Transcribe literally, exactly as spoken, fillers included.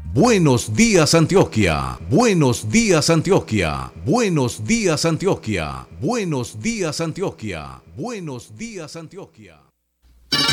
Buenos días Antioquia, buenos días Antioquia, buenos días Antioquia, buenos días Antioquia, buenos días Antioquia.